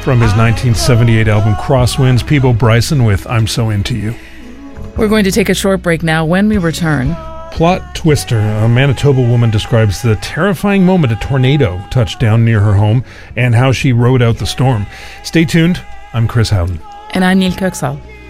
From his 1978 album Crosswinds, Peabo Bryson with I'm So Into You. We're going to take a short break now. When we return... Plot twister. A Manitoba woman describes the terrifying moment a tornado touched down near her home and how she rode out the storm. Stay tuned. I'm Chris Howden. And I'm Neil Kirksall.